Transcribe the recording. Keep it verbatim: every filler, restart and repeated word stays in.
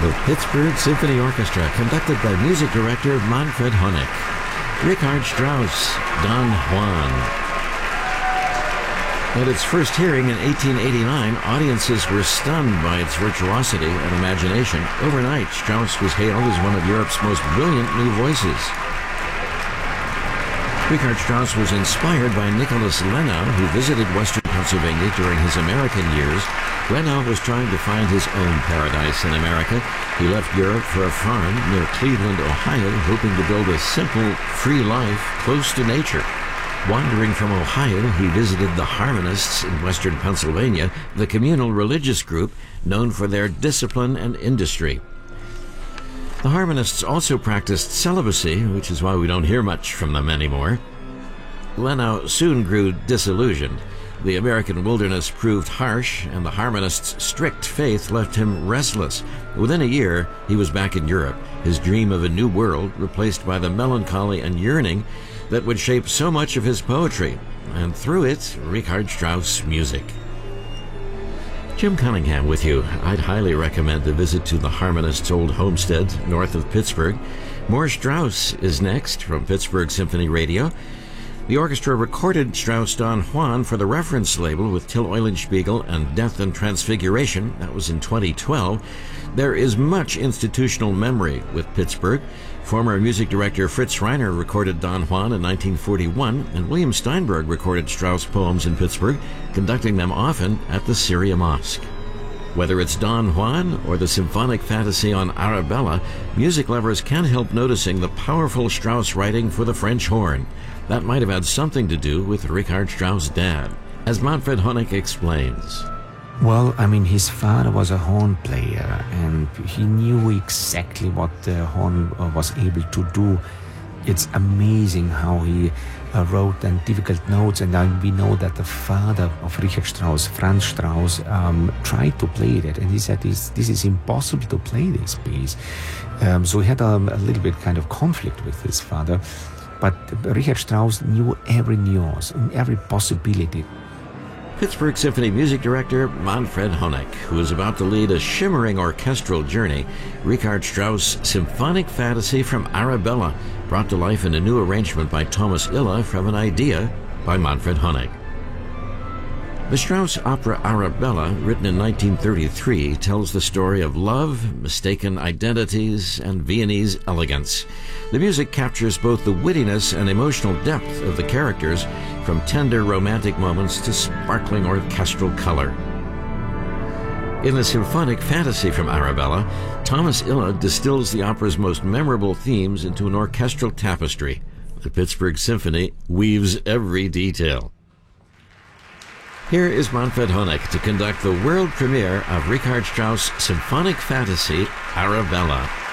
the Pittsburgh Symphony Orchestra, conducted by music director Manfred Honeck. Richard Strauss, Don Juan. At its first hearing in eighteen eighty-nine, audiences were stunned by its virtuosity and imagination. Overnight, Strauss was hailed as one of Europe's most brilliant new voices. Richard Strauss was inspired by Nicholas Lenau, who visited Western Pennsylvania during his American years. Lenau was trying to find his own paradise in America. He left Europe for a farm near Cleveland, Ohio, hoping to build a simple, free life close to nature. Wandering from Ohio, he visited the Harmonists in Western Pennsylvania, the communal religious group known for their discipline and industry. The Harmonists also practiced celibacy, which is why we don't hear much from them anymore. Lenau soon grew disillusioned. The American wilderness proved harsh, and the Harmonists' strict faith left him restless. Within a year, he was back in Europe, his dream of a new world replaced by the melancholy and yearning that would shape so much of his poetry, and through it, Richard Strauss' music. Jim Cunningham with you. I'd highly recommend a visit to the Harmonists' old homestead north of Pittsburgh. More Strauss is next from Pittsburgh Symphony Radio. The orchestra recorded Strauss Don Juan for the reference label with Till Eulenspiegel and Death and Transfiguration. That was in twenty twelve. There is much institutional memory with Pittsburgh. Former music director Fritz Reiner recorded Don Juan in nineteen forty-one, and William Steinberg recorded Strauss poems in Pittsburgh, conducting them often at the Syria Mosque. Whether it's Don Juan or the symphonic fantasy on Arabella, music lovers can't help noticing the powerful Strauss writing for the French horn. That might have had something to do with Richard Strauss' dad, as Manfred Honeck explains. Well, I mean, his father was a horn player, and he knew exactly what the horn uh, was able to do. It's amazing how he uh, wrote and difficult notes, and uh, we know that the father of Richard Strauss, Franz Strauss, um, tried to play it, and he said, this, this is impossible to play this piece. Um, so he had um, a little bit kind of conflict with his father, but Richard Strauss knew every nuance, every possibility. Pittsburgh Symphony music director Manfred Honeck, who is about to lead a shimmering orchestral journey, Richard Strauss' symphonic fantasy from Arabella, brought to life in a new arrangement by Thomas Illa from an idea by Manfred Honeck. The Strauss opera Arabella, written in nineteen thirty-three, tells the story of love, mistaken identities, and Viennese elegance. The music captures both the wittiness and emotional depth of the characters, from tender romantic moments to sparkling orchestral color. In the symphonic fantasy from Arabella, Thomas Illa distills the opera's most memorable themes into an orchestral tapestry. The Pittsburgh Symphony weaves every detail. Here is Manfred Honeck to conduct the world premiere of Richard Strauss' symphonic fantasy, Arabella.